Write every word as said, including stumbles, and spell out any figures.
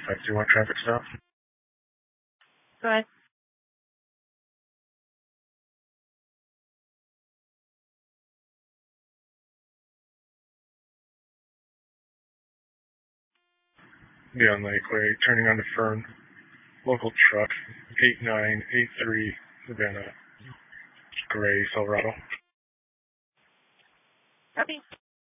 five three one traffic stop. Go ahead. Be on Lakeway, turning on to Fern. Local truck, eight nine eight three, Savannah, Gray, Silverado. Copy.